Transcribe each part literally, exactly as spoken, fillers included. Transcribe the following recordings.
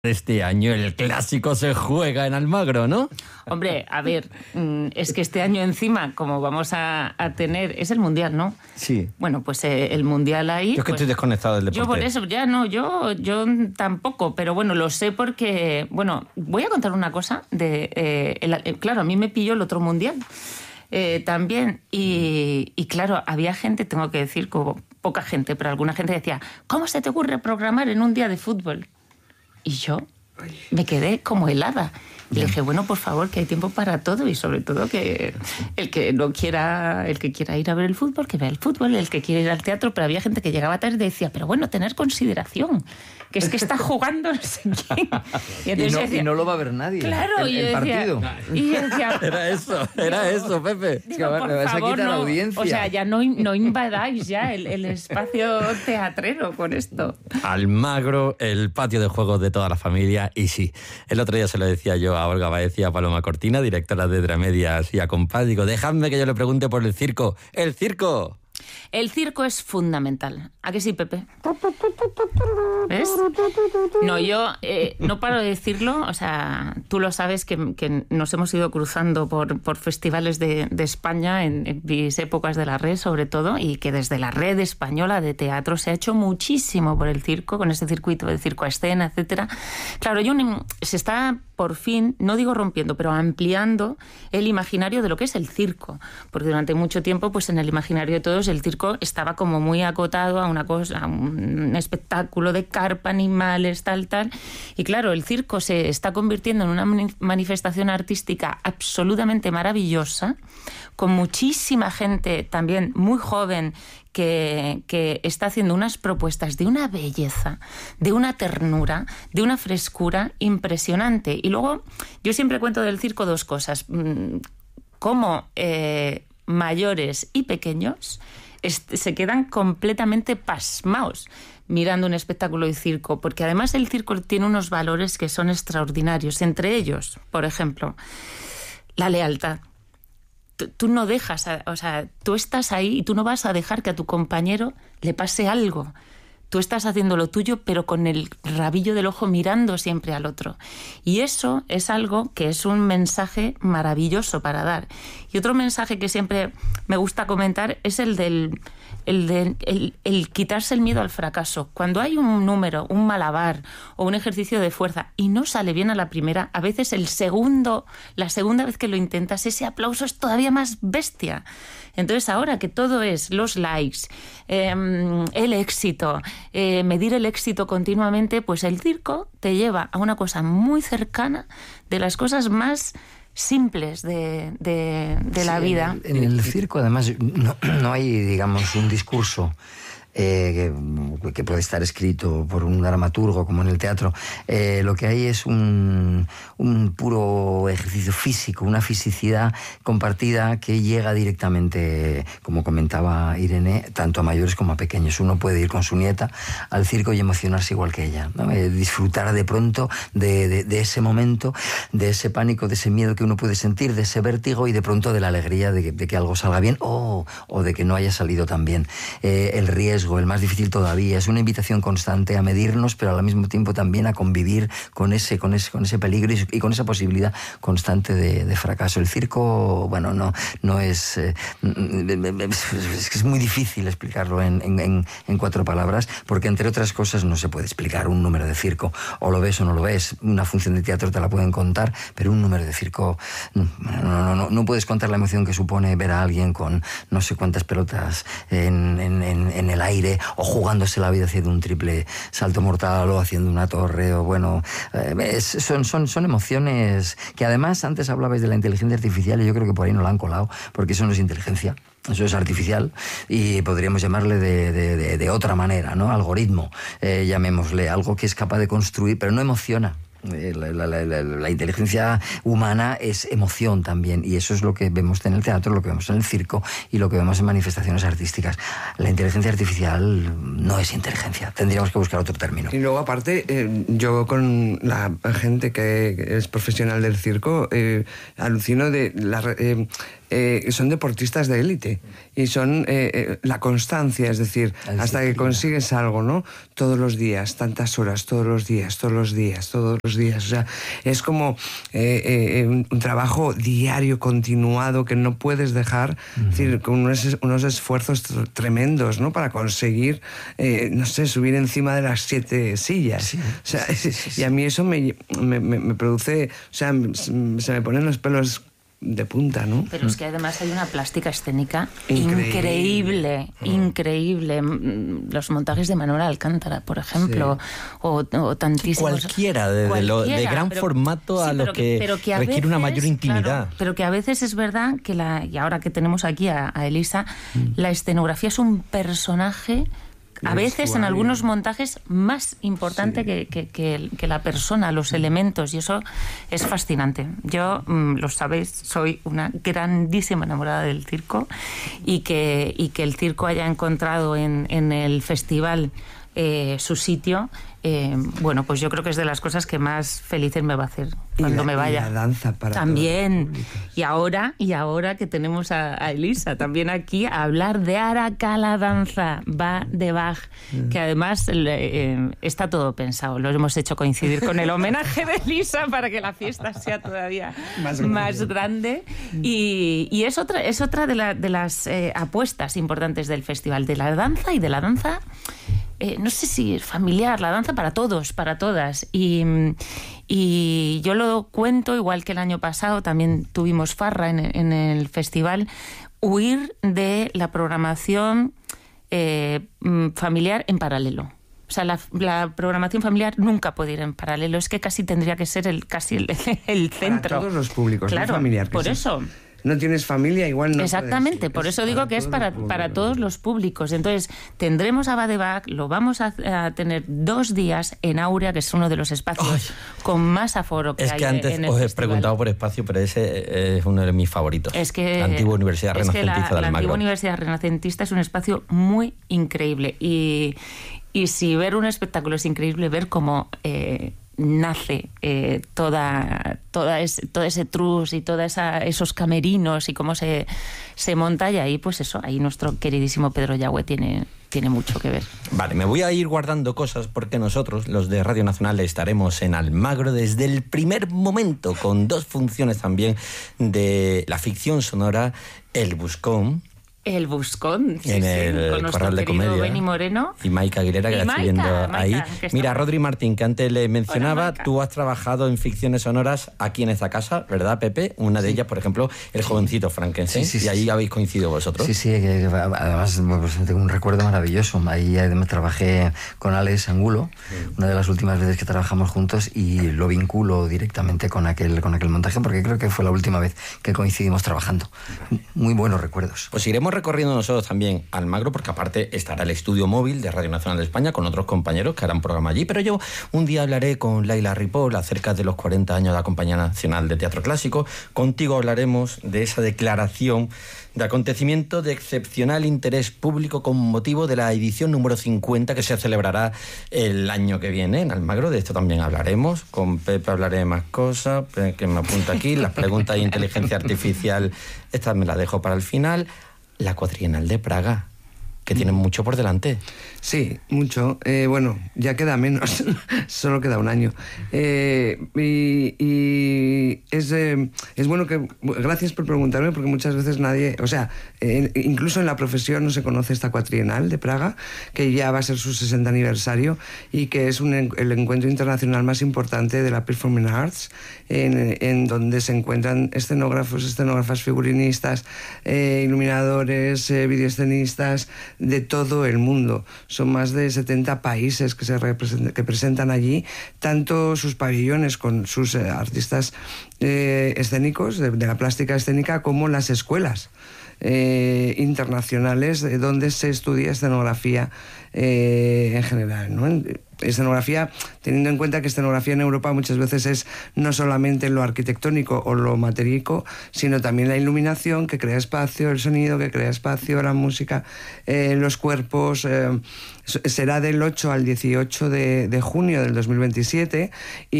Este año el clásico se juega en Almagro, ¿no? Hombre, a ver, es que este año encima, como vamos a, a tener... Es el Mundial, ¿no? Sí. Bueno, pues eh, el Mundial ahí... Yo es que pues, estoy desconectado del deporte. Yo por eso, ya no, yo, yo tampoco, pero bueno, lo sé porque... Bueno, voy a contar una cosa de... Eh, el, eh, claro, a mí me pilló el otro Mundial eh, también y, y claro, había gente, tengo que decir, como poca gente, pero alguna gente decía, ¿cómo se te ocurre programar en un día de fútbol? Y yo me quedé como helada. Y le dije, bueno, por favor, que hay tiempo para todo y sobre todo que el que no quiera, el que quiera ir a ver el fútbol, que vea el fútbol, el que quiera ir al teatro. Pero había gente que llegaba tarde y decía, pero bueno, tener consideración, que es que está jugando no sé quién. Y, y, no, decía, y no lo va a ver nadie. Claro, el, y el decía, partido. Y decía, era eso, era digo, eso, Pepe. Digo, es que por me vas favor, a quitar no, la audiencia. O sea, ya no, no invadáis ya el, el espacio teatrero con esto. Almagro, el patio de juegos de toda la familia. Y sí, el otro día se lo decía yo a Olga Baez y a Paloma Cortina, directora de Dramedias y a Compás. Digo, dejadme que yo le pregunte por el circo. ¡El circo! El circo es fundamental. ¿A qué sí, Pepe? ¿Ves? No, yo eh, no paro de decirlo. O sea, tú lo sabes que, que nos hemos ido cruzando por, por festivales de, de España en, en mis épocas de la red, sobre todo, y que desde la red española de teatro se ha hecho muchísimo por el circo, con ese circuito de circo a escena, etcétera. Claro, yo, se está por fin, no digo rompiendo, pero ampliando el imaginario de lo que es el circo. Porque durante mucho tiempo, pues en el imaginario de todos, el circo estaba como muy acotado a una cosa, a un espectáculo de carpa, animales, tal, tal. Y claro, el circo se está convirtiendo en una manifestación artística absolutamente maravillosa, con muchísima gente también muy joven que, que está haciendo unas propuestas de una belleza, de una ternura, de una frescura impresionante. Y luego, yo siempre cuento del circo dos cosas. Cómo eh, mayores y pequeños se quedan completamente pasmaos mirando un espectáculo de circo, porque además el circo tiene unos valores que son extraordinarios. Entre ellos, por ejemplo, la lealtad. Tú, tú no dejas, a, o sea, tú estás ahí y tú no vas a dejar que a tu compañero le pase algo. Tú estás haciendo lo tuyo, pero con el rabillo del ojo mirando siempre al otro. Y eso es algo que es un mensaje maravilloso para dar. Y otro mensaje que siempre me gusta comentar es el del el, de, el, el quitarse el miedo al fracaso. Cuando hay un número, un malabar o un ejercicio de fuerza y no sale bien a la primera, a veces el segundo, la segunda vez que lo intentas, ese aplauso es todavía más bestia. Entonces ahora que todo es los likes, eh, el éxito, eh, medir el éxito continuamente, pues el circo te lleva a una cosa muy cercana de las cosas más simples de, de, de la sí, vida. En el, en el circo además no, no hay, digamos, un discurso Eh, que, que puede estar escrito por un dramaturgo como en el teatro. Eh, lo que hay es un, un puro ejercicio físico, una fisicidad compartida que llega directamente, como comentaba Irene, tanto a mayores como a pequeños. Uno puede ir con su nieta al circo y emocionarse igual que ella, ¿no? Eh, disfrutar de pronto de, de, de ese momento, de ese pánico, de ese miedo que uno puede sentir, de ese vértigo y de pronto de la alegría de que, de que algo salga bien o, o de que no haya salido tan bien. Eh, el riesgo, el más difícil todavía, es una invitación constante a medirnos, pero al mismo tiempo también a convivir con ese, con ese, con ese peligro y, y con esa posibilidad constante de, de fracaso. El circo, bueno, no, no es, eh, es que es muy difícil explicarlo en, en, en cuatro palabras, porque entre otras cosas no se puede explicar un número de circo, o lo ves o no lo ves. Una función de teatro te la pueden contar, pero un número de circo no, no, no, no puedes contar la emoción que supone ver a alguien con no sé cuántas pelotas en, en, en, en el aire, o jugándose la vida haciendo un triple salto mortal o haciendo una torre, o bueno, eh, es, son, son, son emociones que además antes hablabais de la inteligencia artificial y yo creo que por ahí no la han colado, porque eso no es inteligencia. Eso es artificial y podríamos llamarle de, de, de, de otra manera, ¿no? Algoritmo, eh, llamémosle, algo que es capaz de construir, pero no emociona. La, la, la, la, la inteligencia humana es emoción también, y eso es lo que vemos en el teatro, lo que vemos en el circo y lo que vemos en manifestaciones artísticas. La inteligencia artificial no es inteligencia, tendríamos que buscar otro término. Y luego aparte, eh, yo con la gente que es profesional del circo, eh, alucino de la... Eh, Eh, son deportistas de élite. Y y son eh, eh, la constancia, es decir, La hasta que consigues algo, ¿no? Todos los días, tantas horas, todos los días, todos los días, todos los días. O sea, es como eh, eh, un, un trabajo diario, continuado, que no puedes dejar, uh-huh. es decir, con unos, unos esfuerzos tremendos, ¿no? Para conseguir, eh, no sé, subir encima de las siete sillas. Sí, o sea, sí, sí, sí. Y a mí eso me, me, me, me produce, o sea, se me ponen los pelos de punta, ¿no? Pero es que además hay una plástica escénica increíble, increíble. Oh. increíble. Los montajes de Manuel Alcántara, por ejemplo, sí. o, o tantísimos... Cualquiera, de, cualquiera, de, lo, de gran pero, formato a sí, lo que, que, que a requiere veces, una mayor intimidad. Claro, pero que a veces es verdad que, la, y ahora que tenemos aquí a, a Elisa, mm. la escenografía es un personaje... A veces en algunos montajes más importante sí. que, que, que, que la persona, los elementos, y eso es fascinante. Yo, mmm, lo sabéis, soy una grandísima enamorada del circo y que, y que el circo haya encontrado en, en el festival eh, su sitio, eh, bueno, pues yo creo que es de las cosas que más felices me va a hacer cuando la, me vaya. Y la danza para también. Y ahora, y ahora que tenemos a, a Elisa también aquí a hablar de Araca la danza, va de Bach, mm. que además eh, está todo pensado. Lo hemos hecho coincidir con el homenaje de Elisa para que la fiesta sea todavía más grande. Más grande. Y, y es otra, es otra de, la, de las eh, apuestas importantes del festival, de la danza y de la danza. Eh, no sé si es familiar, la danza para todos, para todas. Y, y yo lo cuento, igual que el año pasado, también tuvimos farra en, en el festival, huir de la programación eh, familiar en paralelo. O sea, la, la programación familiar nunca puede ir en paralelo, es que casi tendría que ser el, casi el, el centro. Para todos los públicos, claro, no familiar. Por sea. eso... No tienes familia, igual no. Exactamente, puedes, por eso digo que es para, para todos los públicos. Entonces, tendremos a Badebac, lo vamos a, a tener dos días en Áurea, que es uno de los espacios Ay. con más aforo que es hay que antes en el os he festival. preguntado por espacio, pero ese es uno de mis favoritos. Es que la antigua Universidad es Renacentista que la, del la Magro. antigua Universidad Renacentista es un espacio muy increíble. Y, y si ver un espectáculo es increíble, ver cómo... Eh, nace eh, toda, toda ese, todo ese trus y todos esos camerinos y cómo se, se monta, y ahí pues eso, ahí nuestro queridísimo Pedro Yagüe tiene, tiene mucho que ver. Vale, me voy a ir guardando cosas porque nosotros, los de Radio Nacional, estaremos en Almagro desde el primer momento, con dos funciones también de la ficción sonora, El Buscón. El Buscón, sí, en sí, el con Corral de Comedia. Benny Moreno. Y Maika Aguilera, que y la estoy viendo Maika, ahí. Maika, Mira, Rodri Martín, que antes le mencionaba, Hola, tú has trabajado en ficciones sonoras aquí en esta casa, ¿verdad, Pepe? Una de sí. ellas, por ejemplo, El jovencito Frankenstein. Sí, sí, sí, y ahí sí. habéis coincidido vosotros. Sí, sí, que, que, además pues, tengo un recuerdo maravilloso. Ahí además trabajé con Alex Angulo, sí. una de las últimas veces que trabajamos juntos, y lo vinculo directamente con aquel, con aquel montaje, porque creo que fue la última vez que coincidimos trabajando. Muy buenos recuerdos. Pues iremos recorriendo nosotros también Almagro, porque aparte estará el estudio móvil de Radio Nacional de España con otros compañeros que harán programa allí, pero yo un día hablaré con Laila Ripoll acerca de los cuarenta años de la Compañía Nacional de Teatro Clásico. Contigo hablaremos de esa declaración de acontecimiento de excepcional interés público con motivo de la edición número cincuenta que se celebrará el año que viene en Almagro. De esto también hablaremos. Con Pepe hablaré de más cosas, que me apunta aquí. Las preguntas de inteligencia artificial, estas me las dejo para el final. La Cuatrienal de Praga, que tienen mucho por delante. Sí, mucho. Eh, bueno, ya queda menos, solo queda un año. Eh, y y es, eh, es bueno que... Gracias por preguntarme, porque muchas veces nadie... O sea, eh, incluso en la profesión no se conoce esta Cuatrienal de Praga, que ya va a ser su sesenta aniversario, y que es un, el encuentro internacional más importante de la Performing Arts, en, en donde se encuentran escenógrafos, escenógrafas, figurinistas, eh, iluminadores, eh, videoescenistas de todo el mundo. Son más de setenta países que se representan, que presentan allí, tanto sus pabellones con sus eh, artistas eh, escénicos, de, de la plástica escénica, como las escuelas eh, internacionales eh, donde se estudia escenografía eh, en general, ¿no? Escenografía, teniendo en cuenta que escenografía en Europa muchas veces es no solamente lo arquitectónico o lo matérico, sino también la iluminación, que crea espacio, el sonido que crea espacio, la música, eh, los cuerpos, eh, será del ocho al dieciocho de, de junio del dos mil veintisiete,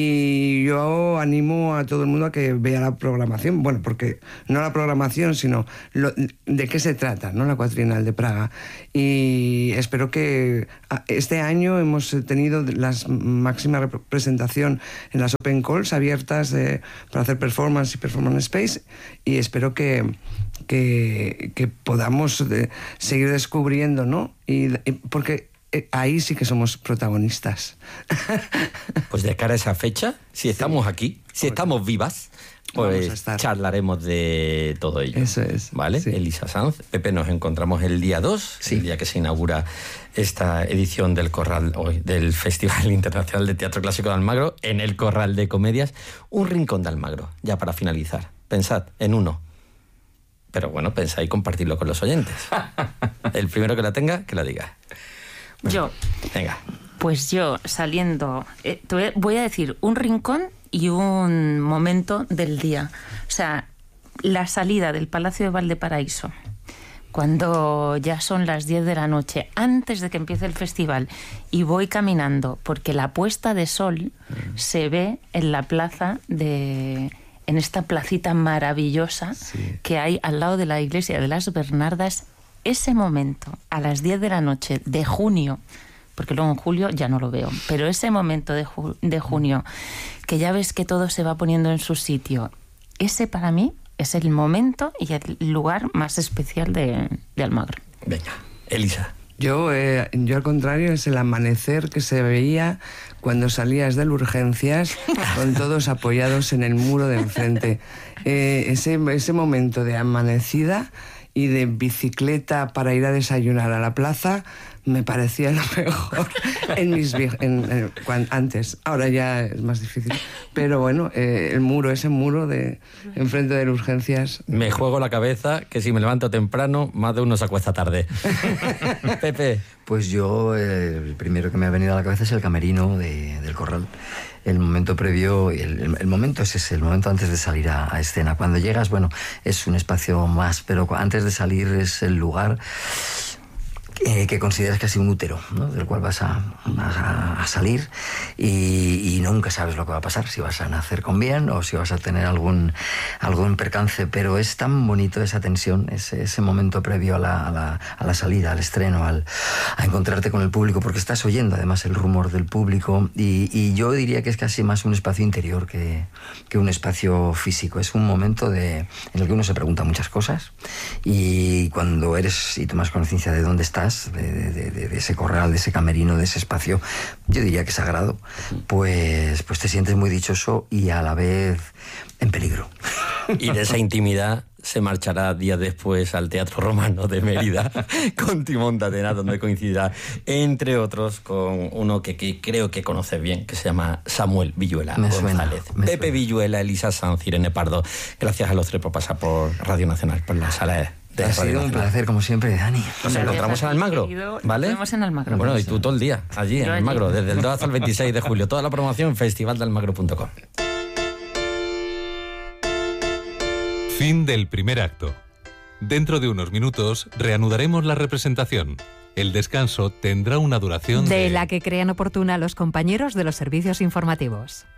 y yo animo a todo el mundo a que vea la programación, bueno, porque no la programación, sino lo, de qué se trata, ¿no? La Cuatrienal de Praga. Y espero que este año hemos tenido la máxima representación en las Open Calls abiertas de, para hacer performance y performance space, y espero que, que, que podamos de, seguir descubriendo, ¿no? Y, y porque ahí sí que somos protagonistas. Pues de cara a esa fecha, si estamos sí. aquí, si estamos vivas, pues charlaremos de todo ello. Eso es. ¿Vale? Sí. Elisa Sanz. Pepe, nos encontramos el día dos, sí. el día que se inaugura esta edición del Corral, hoy, del Festival Internacional de Teatro Clásico de Almagro, en el Corral de Comedias. Un rincón de Almagro, ya para finalizar. Pensad en uno. Pero bueno, pensad y compartirlo con los oyentes. El primero que la tenga, que la diga. Bueno, yo. Venga. Pues yo, saliendo, eh, te voy a decir un rincón y un momento del día. O sea, la salida del Palacio de Valdeparaíso, cuando ya son las diez de la noche, antes de que empiece el festival, y voy caminando, porque la puesta de sol mm. se ve en la plaza de... en esta placita maravillosa sí. que hay al lado de la iglesia de las Bernardas. Ese momento, a las diez de la noche de junio, porque luego en julio ya no lo veo, pero ese momento de, ju- de junio, que ya ves que todo se va poniendo en su sitio, ese para mí es el momento y el lugar más especial de, de Almagro. Venga, Elisa. Yo, eh, yo al contrario, es el amanecer que se veía cuando salías de Urgencias con todos apoyados en el muro de enfrente. Eh, ese, ese momento de amanecida y de bicicleta para ir a desayunar a la plaza me parecía lo mejor en mis en, en, cuan, antes. Ahora ya es más difícil. Pero bueno, eh, el muro, ese muro de enfrente de Urgencias. Me juego la cabeza que si me levanto temprano, más de uno se acuesta tarde. Pepe. Pues yo, eh, el primero que me ha venido a la cabeza es el camerino de, del Corral. El momento previo, el, el, el momento es ese, el momento antes de salir a, a escena. Cuando llegas, bueno, es un espacio más, pero antes de salir es el lugar eh, que consideras casi un útero, ¿no? Del cual vas a, vas a, a salir y, y nunca sabes lo que va a pasar, si vas a nacer con bien o si vas a tener algún, algún percance, pero es tan bonito esa tensión, ese, ese momento previo a la, a, la, a la salida, al estreno, al, a encontrarte con el público, porque estás oyendo además el rumor del público y, y yo diría que es casi más un espacio interior que, que un espacio físico. Es un momento de, en el que uno se pregunta muchas cosas y cuando eres y tomas conciencia de dónde estás, de, de, de, de ese corral, de ese camerino, de ese espacio, yo diría que sagrado, pues, pues te sientes muy dichoso y a la vez en peligro. Y de esa intimidad se marchará días después al Teatro Romano de Mérida con Timón de Atena, donde coincidirá, entre otros, con uno que, que creo que conoces bien, que se llama Samuel Villuela me González. Suena, Pepe suena. Villuela, Elisa Sanz, Irene Pardo. Gracias a los tres por pasar por Radio Nacional, por la sala de... Ha sido un placer, como siempre, Dani. Nos encontramos en Almagro, ¿vale? Nos vemos en Almagro. Bueno, y tú todo el día, allí, en Almagro, desde el dos hasta el veintiséis de julio. Toda la promoción, festival de almagro punto com. Fin del primer acto. Dentro de unos minutos reanudaremos la representación. El descanso tendrá una duración de... de la que crean oportuna los compañeros de los servicios informativos.